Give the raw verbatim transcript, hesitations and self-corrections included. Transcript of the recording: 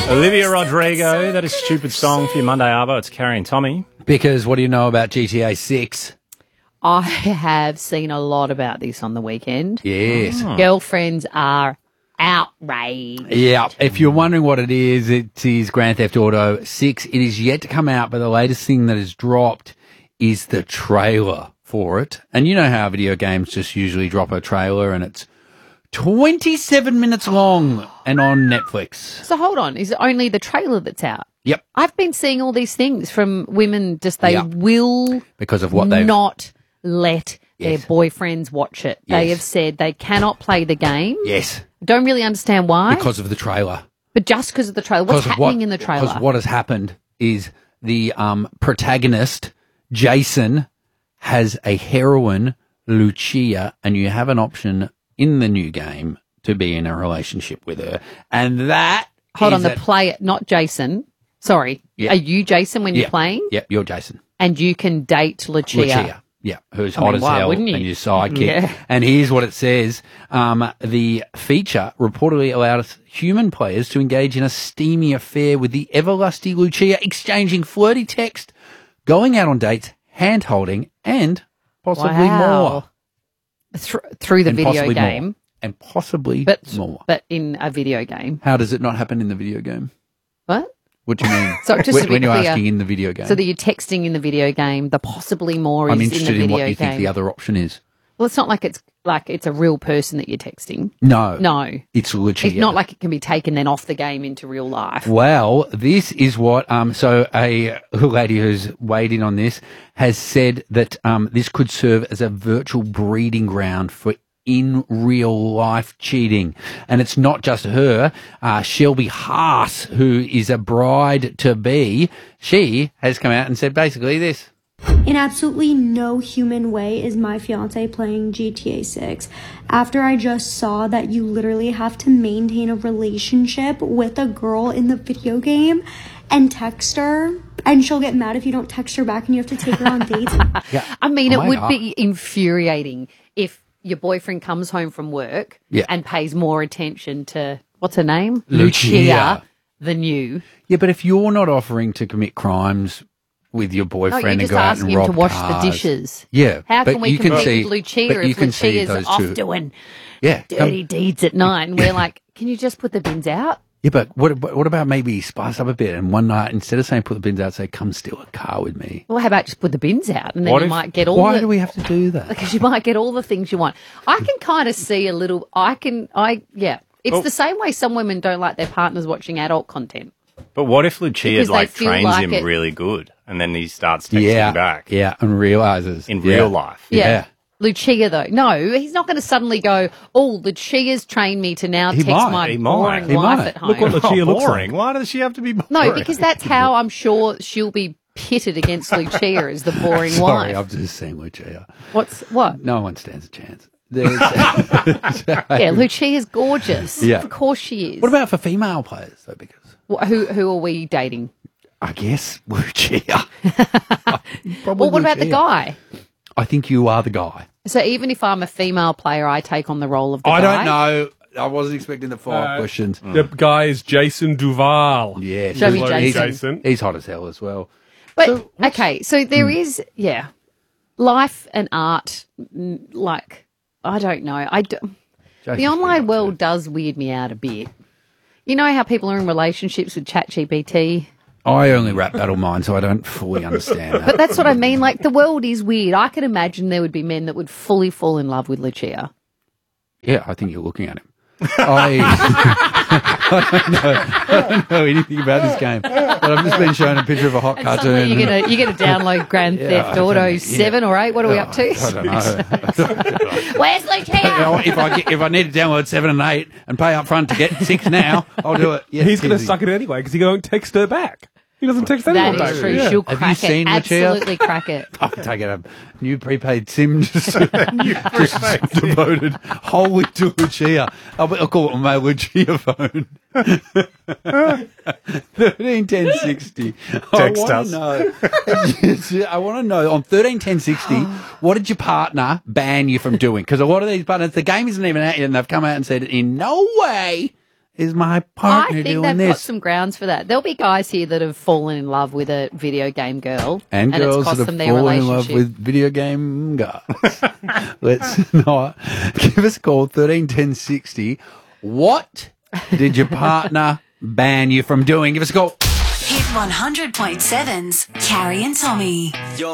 Olivia Rodrigo, that is Stupid Song for your Monday Arvo. It's Carrie and Tommy. Because what do you know about G T A six? I have seen a lot about this on the weekend. Yes. Oh. Girlfriends are outraged. Yeah. If you're wondering what it is, it is Grand Theft Auto six. It is yet to come out, but the latest thing that has dropped is the trailer for it. And you know how video games just usually drop a trailer and it's twenty-seven minutes long and on Netflix. So hold on, is it only the trailer that's out? Yep. I've been seeing all these things from women, just they Yep. will Because of what they've... not let Yes. their boyfriends watch it. They Yes. have said they cannot play the game. Yes. Don't really understand why. Because of the trailer. But just because of the trailer. What's Because of happening what- in the trailer? Because what has happened is the um, protagonist, Jason, has a heroine, Lucia, and you have an option in the new game to be in a relationship with her. And that Hold on, is the a- player, not Jason. Sorry. Yeah. Are you Jason when yeah, you're playing? Yep, you're Jason. And you can date Lucia. Lucia. Yeah, who's I hot mean, as why hell wouldn't you? and your sidekick. Yeah. And here's what it says. Um, the feature reportedly allows human players to engage in a steamy affair with the everlusty Lucia, exchanging flirty text, going out on dates, hand-holding, and possibly Wow. more. Thr- through the And video possibly game. more. And possibly But, more. but in a video game. How does it not happen in the video game? What? What do you mean? So just when, to be when you're clear, asking in the video game. So that you're texting in the video game, the possibly more is I'm in interested the in video what you game. think the other option is. Well, it's not like it's like it's a real person that you're texting. No. No. It's Lucia. It's not like it can be taken then off the game into real life. Well, this is what, um, so a lady who's weighed in on this has said that um, this could serve as a virtual breeding ground for in real life cheating. And it's not just her. Uh, Shelby Haas, who is a bride to be, she has come out and said basically this. In absolutely no human way is my fiance playing G T A six. After I just saw that you literally have to maintain a relationship with a girl in the video game and text her, and she'll get mad if you don't text her back and you have to take her on dates. Yeah. I mean, Oh it my would God. be infuriating if your boyfriend comes home from work Yeah. and pays more attention to, what's her name? Lucia. than you. Yeah, but if you're not offering to commit crimes with your No, boyfriend you and just go out ask and him rob to wash cars, the dishes. Yeah. How but can we you compete see, with Lucia but you if can see Lucia's those off two. doing Yeah. dirty um, deeds at night? And we're like, can you just put the bins out? Yeah, but what about, what about maybe spice up a bit and one night, instead of saying put the bins out, say, come steal a car with me? Well, how about just put the bins out and then What you if- might get all Why the... do we have to do that? Because you might get all the things you want. I can kind of see a little... I can... I Yeah. It's Well- the same way some women don't like their partners watching adult content. But what if Lucia Because they like feel trains like him it- really good and then he starts texting Yeah. back Yeah, and realizes. in yeah. real life? Yeah. Yeah. Lucia, though. No, he's not going to suddenly go, oh, Lucia's trained me to now He text might. my He might. boring He wife might. at home. Look what Lucia Oh, looks boring. like. Why does she have to be boring? No, because that's how I'm sure she'll be pitted against Lucia as the boring Sorry, wife. I've just seen Lucia. What's what? No one stands a chance. There's- Yeah, Lucia's gorgeous. Yeah. Of course she is. What about for female players, though? Because Wh- who who are we dating? I guess Lucia. Probably Well, what about the Lucia. guy? I think you are the guy. So even if I'm a female player, I take on the role of the I guy. don't know. I wasn't expecting the five Uh, questions. The guy is Jason Duval. Yeah, Show me he's, Jason. he's, Jason. he's hot as hell as well. But So what's- okay, so there Hmm. is, yeah, life and art. mm, Like I don't know. I do, Jason's the online pretty hot world does weird me out a bit. You know how people are in relationships with ChatGPT? too. I only rap battle mine, so I don't fully understand that. But that's what I mean. Like the world is weird. I can imagine there would be men that would fully fall in love with Lucia. Yeah, I think you're looking at him. I, I, don't know, I don't know anything about this game, but I've just been shown a picture of a hot And suddenly cartoon. you're gonna you're gonna download Grand Yeah, Theft I Auto don't- yeah. seven or eight. What are we up to? I don't know. Where's Lucia? if I get, if I need to download seven and eight and pay up front to get six now, I'll do it. Yeah, He's going to easy. suck it anyway because he won't text her back. He doesn't text That anyone back. is true. Yeah. She'll Have you crack seen it. Lucia? Absolutely crack it. I'll take it a new prepaid SIM just, just devoted wholly to Lucia. I'll, I'll call it my Lucia phone. thirteen ten sixty. Text I us. want to know. I want to know on thirteen ten sixty. What did your partner ban you from doing? Because a lot of these partners, the game isn't even out yet, and they've come out and said, "In no way is my I partner think doing they've this? got some grounds for that. There'll be guys here that have fallen in love with a video game girl, and, and girls it's cost that them have their fallen in relationship. love with video game guys. Let's not give us a call thirteen ten sixty. What did your partner ban you from doing? Give us a call. Hit one hundred point seven's Carrie and Tommy.